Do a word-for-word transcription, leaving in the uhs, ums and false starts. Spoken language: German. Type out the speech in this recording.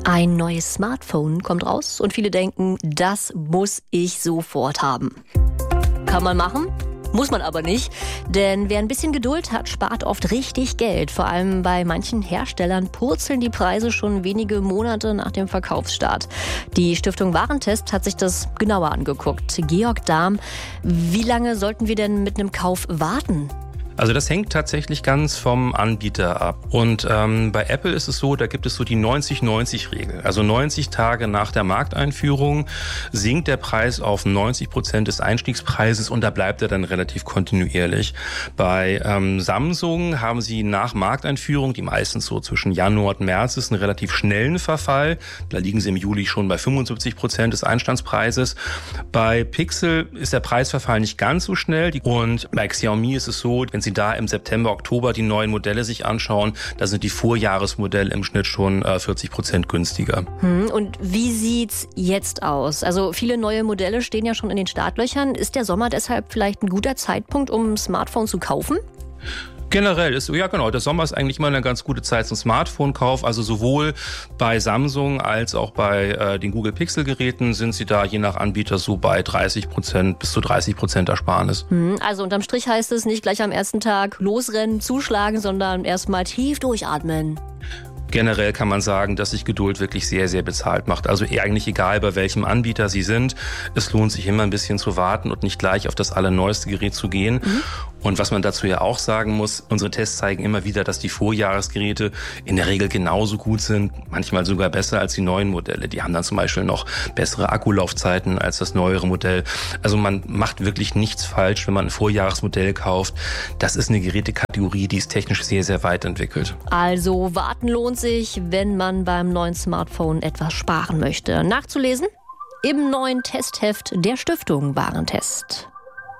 Ein neues Smartphone kommt raus und viele denken, das muss ich sofort haben. Kann man machen? Muss man aber nicht, denn wer ein bisschen Geduld hat, spart oft richtig Geld. Vor allem bei manchen Herstellern purzeln die Preise schon wenige Monate nach dem Verkaufsstart. Die Stiftung Warentest hat sich das genauer angeguckt. Georg Dahm, wie lange sollten wir denn mit einem Kauf warten? Also das hängt tatsächlich ganz vom Anbieter ab. Und ähm, bei Apple ist es so, da gibt es so die neunzig neunzig Regel. Also neunzig Tage nach der Markteinführung sinkt der Preis auf neunzig Prozent des Einstiegspreises und da bleibt er dann relativ kontinuierlich. Bei ähm, Samsung haben sie nach Markteinführung, die meistens so zwischen Januar und März ist, einen relativ schnellen Verfall. Da liegen sie im Juli schon bei fünfundsiebzig Prozent des Einstandspreises. Bei Pixel ist der Preisverfall nicht ganz so schnell. Und bei Xiaomi ist es so, wenn Sie da im September, Oktober die neuen Modelle sich anschauen, da sind die Vorjahresmodelle im Schnitt schon äh, vierzig Prozent günstiger. Hm, und wie sieht's jetzt aus? Also viele neue Modelle stehen ja schon in den Startlöchern. Ist der Sommer deshalb vielleicht ein guter Zeitpunkt, um ein Smartphone zu kaufen? Generell ist, ja genau, der Sommer ist eigentlich immer eine ganz gute Zeit zum Smartphone-Kauf. Also sowohl bei Samsung als auch bei äh, den Google Pixel-Geräten sind sie da je nach Anbieter so bei dreißig Prozent bis zu dreißig Prozent Ersparnis. Hm, also unterm Strich heißt es nicht gleich am ersten Tag losrennen, zuschlagen, sondern erstmal tief durchatmen. Generell kann man sagen, dass sich Geduld wirklich sehr, sehr bezahlt macht. Also eigentlich egal, bei welchem Anbieter Sie sind, es lohnt sich immer ein bisschen zu warten und nicht gleich auf das allerneueste Gerät zu gehen. Mhm. Und was man dazu ja auch sagen muss, unsere Tests zeigen immer wieder, dass die Vorjahresgeräte in der Regel genauso gut sind, manchmal sogar besser als die neuen Modelle. Die haben dann zum Beispiel noch bessere Akkulaufzeiten als das neuere Modell. Also man macht wirklich nichts falsch, wenn man ein Vorjahresmodell kauft. Das ist eine Gerätekategorie, die ist technisch sehr, sehr weit entwickelt. Also warten lohnt sich, wenn man beim neuen Smartphone etwas sparen möchte. Nachzulesen im neuen Testheft der Stiftung Warentest.